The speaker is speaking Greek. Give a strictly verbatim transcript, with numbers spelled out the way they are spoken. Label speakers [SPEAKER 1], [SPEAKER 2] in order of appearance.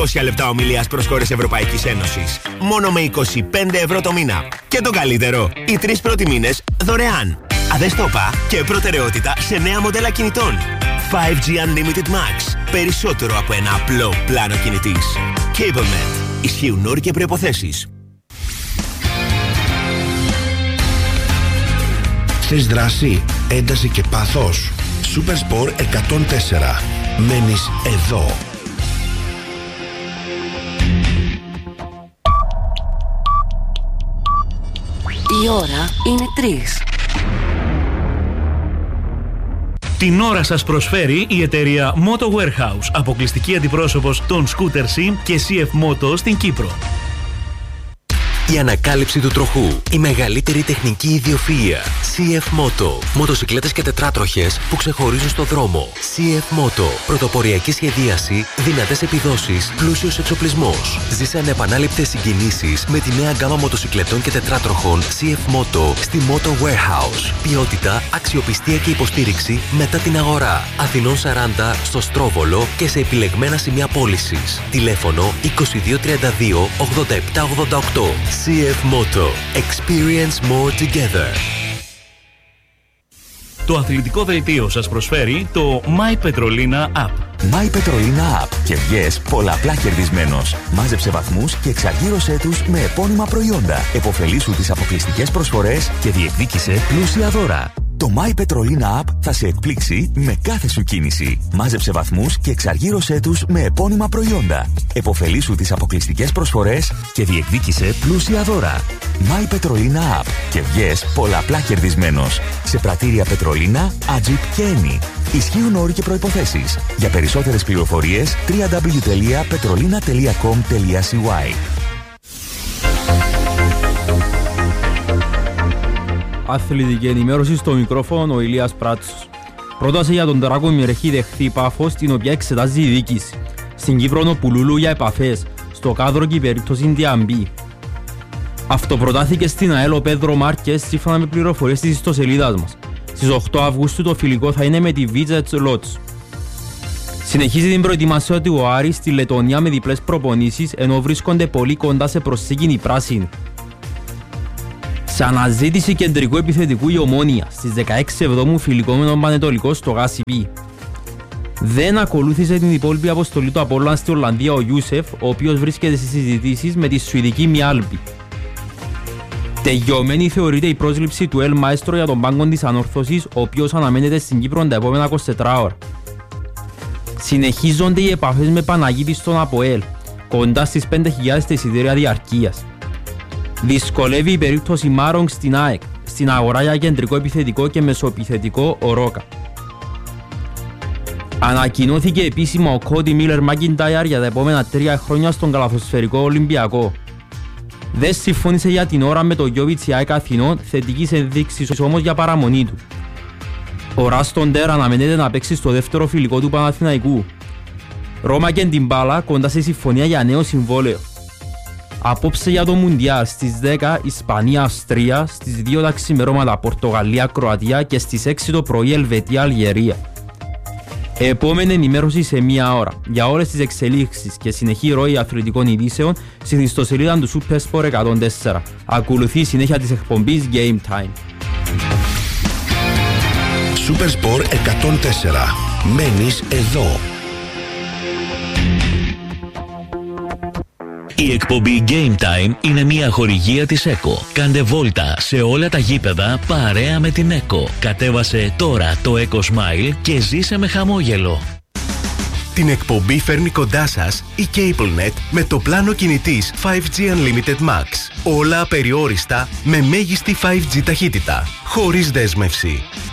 [SPEAKER 1] είκοσι λεπτά ομιλίας προς χώρες Ευρωπαϊκής Ένωσης. Μόνο με είκοσι πέντε ευρώ το μήνα. Και το καλύτερο, οι τρεις πρώτοι μήνες δωρεάν. Αδεστόπα και προτεραιότητα σε νέα μοντέλα κινητών. φάιβ τζι Unlimited Max. Περισσότερο από ένα απλό πλάνο κινητής. CableNet. Ισχύουν όροι και προϋποθέσεις.
[SPEAKER 2] Θες δράση, ένταση και πάθος? Supersport εκατόν τέσσερα. Μένεις εδώ.
[SPEAKER 3] Η ώρα είναι τρεις.
[SPEAKER 4] Την ώρα σας προσφέρει η εταιρεία Moto Warehouse, αποκλειστική αντιπρόσωπος των Scooter Sim και σι εφ Moto στην Κύπρο.
[SPEAKER 5] Η ανακάλυψη του τροχού. Η μεγαλύτερη τεχνική ιδιοφυΐα. σι εφ Moto. Μοτοσικλέτες και τετράτροχες που ξεχωρίζουν στο δρόμο. σι εφ Moto. Πρωτοποριακή σχεδίαση, δυνατές επιδόσεις, πλούσιος εξοπλισμός. Ζήσε ανεπανάληπτες συγκινήσεις με τη νέα γκάμα μοτοσικλετών και τετράτροχων σι εφ Moto στη Moto Warehouse. Ποιότητα, αξιοπιστία και υποστήριξη μετά την αγορά. Αθηνών σαράντα στο Στρόβολο και σε επιλεγμένα σημεία πώλησης. Τηλέφωνο είκοσι δύο τριάντα δύο ογδόντα επτά ογδόντα οκτώ. σι εφ Moto. Experience more together.
[SPEAKER 4] Το αθλητικό δελτίο σας προσφέρει το My Petrolina App.
[SPEAKER 6] My Petrolina App και βγες πολλαπλά κερδισμένος. Μάζεψε βαθμούς και εξαργύρωσέ τους με επώνυμα προϊόντα. Εποφελήσου τις αποκλειστικές προσφορές και διεκδίκησε πλούσια δώρα. Το My Petrolina App θα σε εκπλήξει με κάθε σου κίνηση. Μάζεψε βαθμούς και εξαργύρωσέ τους με επώνυμα προϊόντα. Εποφελήσου τις αποκλειστικές προσφορές και διεκδίκησε πλούσια δώρα. My Petrolina App και βγες πολλαπλά κερδισμένος. Σε πρατήρια Πετρολίνα, Ατζιπ και Eni. Ισχύουν όροι και προϋποθέσεις. Για περισσότερες πληροφορίες double-u double-u double-u τελεία petrolina τελεία com τελεία c y.
[SPEAKER 7] Αθλητική ενημέρωση στο μικρόφωνο ο Ηλίας Πράτσος. Πρόταση για τον Τράκο έχει δεχθεί Πάφος, την οποία εξετάζει η διοίκηση. Στην Κύπρο ο Πουλούλου για επαφές, στο κάδρο και η περίπτωση Ντιαμπή. Αυτοπροτάθηκε στην ΑΕΛ ο Πέδρο Μάρκες, σύμφωνα με πληροφορίες της ιστοσελίδας μας. Στις οκτώ Αυγούστου το φιλικό θα είναι με τη Βίτζετς Λότς. Συνεχίζει την προετοιμασία του ο Άρης στη Λετωνία με διπλές προπονήσεις, ενώ βρίσκονται πολύ κοντά σε προσθήκη οι πράσινοι. Σε αναζήτηση κεντρικού επιθετικού η Ομόνια στις δεκαέξι Εβδόμου φιλικό με τον Πανετολικό στο Γάσιπι. Δεν ακολούθησε την υπόλοιπη αποστολή του Απόλλωνα στη Ολλανδία ο Ιούσεφ, ο οποίος βρίσκεται στις συζητήσεις με τη Σουηδική Μιάλμπι. Τελειωμένη θεωρείται η πρόσληψη του Ελ Μάιστρο για τον πάγκο της Ανόρθωσης, ο οποίος αναμένεται στην Κύπρο τα επόμενα είκοσι τέσσερις ώρα. Συνεχίζονται οι επαφές με Παναγίτη στον ΑΠΟΕΛ, κοντά στις πέντε χιλιάδες εισιτήρια διαρκείας. Δυσκολεύει η περίπτωση Μάρονγκ στην ΑΕΚ, στην αγορά για κεντρικό επιθετικό και μεσοεπιθετικό ο Ρόκα. Ανακοινώθηκε επίσημα ο Κόντι Μίλερ Μάκιντάιρ για τα επόμενα τρία χρόνια στον καλαθοσφαιρικό Ολυμπιακό. Δεν συμφώνησε για την ώρα με το Γιόβιτς η ΑΕΚ Αθηνών, θετικής ενδείξης όμως για παραμονή του. Ο Ράστον Ντέρ αναμένεται να παίξει στο δεύτερο φιλικό του Παναθηναϊκού. Ρώμα και την μπάλα κοντά σε συμφωνία για νέο συμβόλαιο. Απόψε για το Μουντιάλ στις δέκα Ισπανία-Αυστρία, στις δύο τα ξημερώματα Πορτογαλία-Κροατία και στις έξι το πρωί Ελβετία-Αλγερία. Επόμενη ενημέρωση σε μία ώρα. Για όλες τις εξελίξεις και συνεχή ροή αθλητικών ειδήσεων στην ιστοσελίδα του Supersport εκατόν τέσσερα. Ακολουθεί η συνέχεια της εκπομπής Game Time.
[SPEAKER 2] Supersport εκατόν τέσσερα. Μένεις εδώ.
[SPEAKER 8] Η εκπομπή Game Time είναι μια χορηγία της ΕΚΟ. Κάντε βόλτα σε όλα τα γήπεδα παρέα με την ΕΚΟ. Κατέβασε τώρα το ΕΚΟ Smile και ζήσε με χαμόγελο.
[SPEAKER 1] Την εκπομπή φέρνει κοντά σας η CableNet με το πλάνο κινητής φάιβ τζι Unlimited Max. Όλα απεριόριστα με μέγιστη φάιβ τζι ταχύτητα, χωρίς δέσμευση.